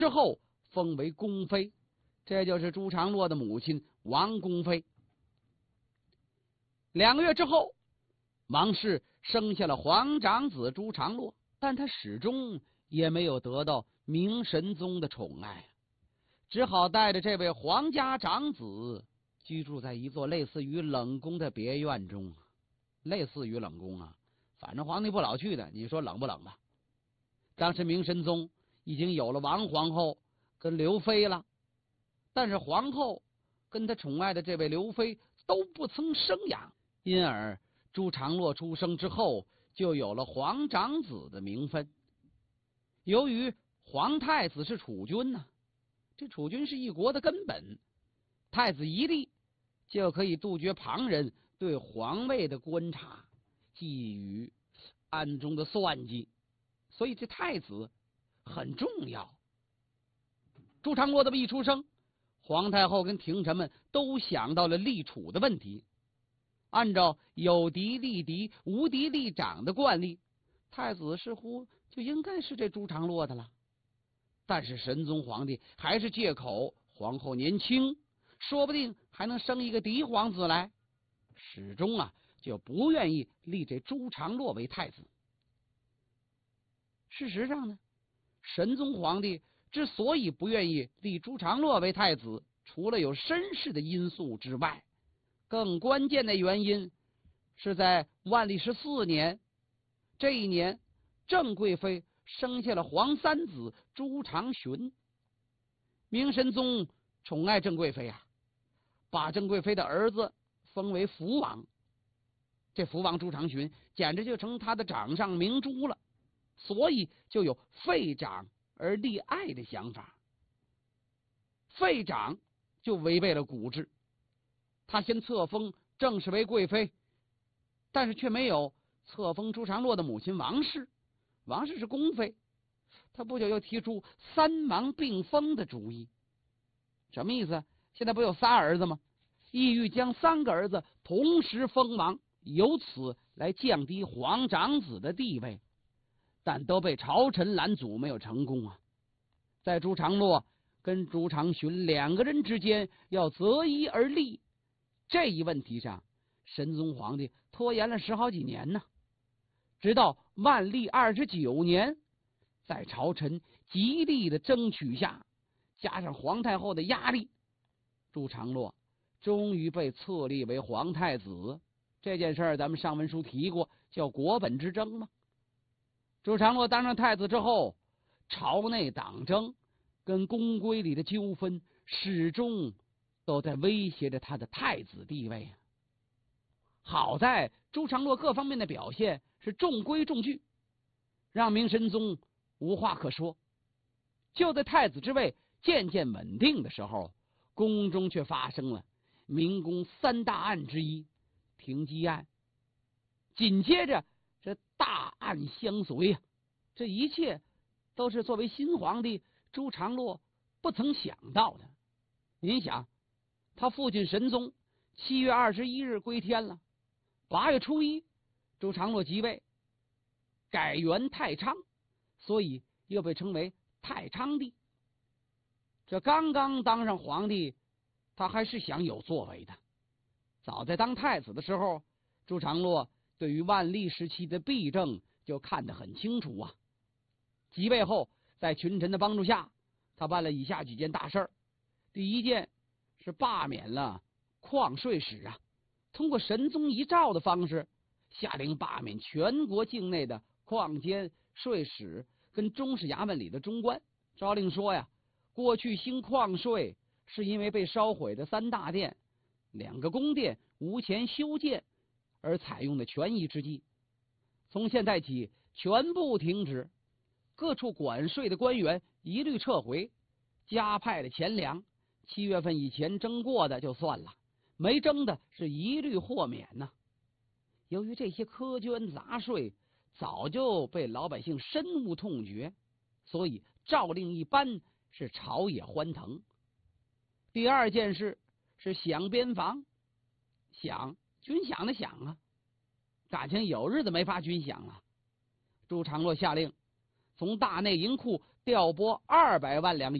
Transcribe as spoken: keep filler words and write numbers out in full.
之后封为宫妃，这就是朱常洛的母亲王宫妃。两个月之后，王氏生下了皇长子朱常洛，但他始终也没有得到明神宗的宠爱，只好带着这位皇家长子居住在一座类似于冷宫的别院中。类似于冷宫啊，反正皇帝不老去的，你说冷不冷吧？当时明神宗已经有了王皇后跟刘妃了，但是皇后跟他宠爱的这位刘妃都不曾生养，因而朱常洛出生之后就有了皇长子的名分。由于皇太子是储君呢、啊，这储君是一国的根本，太子一立就可以杜绝旁人对皇位的观察、觊觎、暗中的算计，所以这太子很重要。朱常洛这么一出生，皇太后跟廷臣们都想到了立储的问题。按照有嫡立嫡、无嫡立长的惯例，太子似乎就应该是这朱常洛的了。但是神宗皇帝还是借口皇后年轻，说不定还能生一个嫡皇子来，始终啊就不愿意立这朱常洛为太子。事实上呢，神宗皇帝之所以不愿意立朱常洛为太子，除了有身世的因素之外，更关键的原因是在万历十四年，这一年郑贵妃生下了皇三子朱常洵。明神宗宠爱郑贵妃啊，把郑贵妃的儿子封为福王，这福王朱常洵简直就成他的掌上明珠了，所以就有废长而立爱的想法。废长就违背了古制，他先册封郑氏为贵妃，但是却没有册封朱常洛的母亲王氏，王氏是宫妃，他不久又提出三王并封的主意。什么意思？现在不有仨儿子吗？意欲将三个儿子同时封王，由此来降低皇长子的地位，但都被朝臣拦阻，没有成功啊。在朱常洛跟朱常洵两个人之间要择一而立这一问题上，神宗皇帝拖延了十好几年呢。直到万历二十九年，在朝臣极力的争取下，加上皇太后的压力，朱常洛终于被册立为皇太子。这件事儿咱们上文书提过，叫国本之争嘛。朱常洛当上太子之后，朝内党争跟宫规里的纠纷始终都在威胁着他的太子地位啊。好在朱常洛各方面的表现是中规中矩，让明神宗无话可说。就在太子之位渐渐稳定的时候，宫中却发生了明宫三大案之一停机案，紧接着这大案相随啊，这一切都是作为新皇帝朱常洛不曾想到的。您想，他父亲神宗七月二十一日归天了，八月初一朱常洛即位，改元太昌，所以又被称为太昌帝。这刚刚当上皇帝，他还是想有作为的。早在当太子的时候，朱常洛对于万历时期的弊政就看得很清楚啊。即位后，在群臣的帮助下，他办了以下几件大事儿。第一件是罢免了矿税使啊，通过神宗遗诏的方式，下令罢免全国境内的矿监、税使跟中式衙门里的中官。诏令说呀，过去兴矿税是因为被烧毁的三大殿、两个宫殿无钱修建而采用的权宜之计，从现在起全部停止，各处管税的官员一律撤回，加派的钱粮，七月份以前征过的就算了，没征的是一律豁免呢、啊。由于这些苛捐杂税早就被老百姓深恶痛绝，所以诏令一颁，是朝野欢腾。第二件事是饷边防，饷军饷的饷啊，感情有日子没发军饷了。朱常洛下令从大内银库调拨二百万两